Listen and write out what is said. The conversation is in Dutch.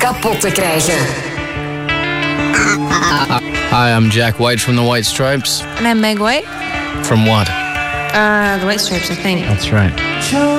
kapot te krijgen. Hi, I'm Jack White from the White Stripes. And I'm Meg White. From what? The White Stripes, I think. That's right.